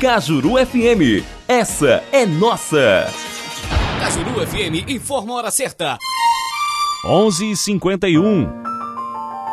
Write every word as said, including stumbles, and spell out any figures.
Cajuru F M. Essa é nossa. Cajuru F M informa a hora certa. onze e cinquenta e um.